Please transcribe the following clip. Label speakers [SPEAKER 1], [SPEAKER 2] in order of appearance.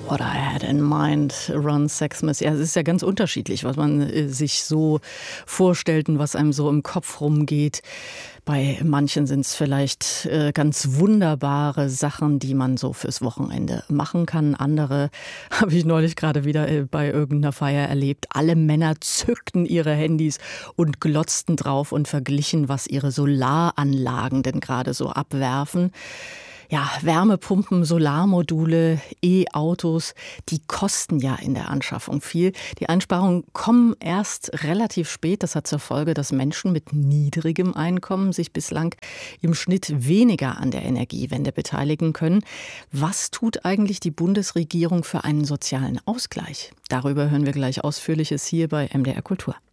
[SPEAKER 1] What I Had in Mind, Ron Sexsmith. Ja, es ist ja ganz unterschiedlich, was man sich so vorstellt und was einem so im Kopf rumgeht. Bei manchen sind es vielleicht ganz wunderbare Sachen, die man so fürs Wochenende machen kann. Andere habe ich neulich gerade wieder bei irgendeiner Feier erlebt. Alle Männer zückten ihre Handys und glotzten drauf und verglichen, was ihre Solaranlagen denn gerade so abwerfen. Ja, Wärmepumpen, Solarmodule, E-Autos, die kosten ja in der Anschaffung viel. Die Einsparungen kommen erst relativ spät. Das hat zur Folge, dass Menschen mit niedrigem Einkommen sich bislang im Schnitt weniger an der Energiewende beteiligen können. Was tut eigentlich die Bundesregierung für einen sozialen Ausgleich? Darüber hören wir gleich Ausführliches hier bei MDR Kultur.